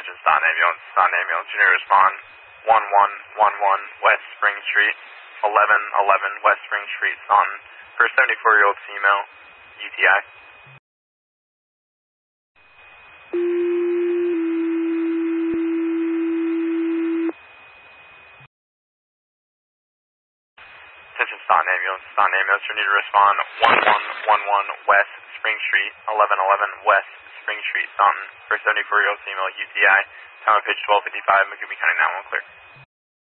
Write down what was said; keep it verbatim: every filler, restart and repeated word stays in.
Attention, Staunton Ambulance, Staunton Ambulance, you need to respond. one one one one West Spring Street, eleven eleven West Spring Street, Staunton, for a seventy-four-year-old female, U T I. Attention, Staunton Ambulance, Staunton Ambulance, you need to respond. one one one one West Spring Street, eleven eleven West Spring Street, Staunton, for a seventy-four-year-old female, U T I. Time of pitch twelve fifty-five, McCoobie County nine one one clear.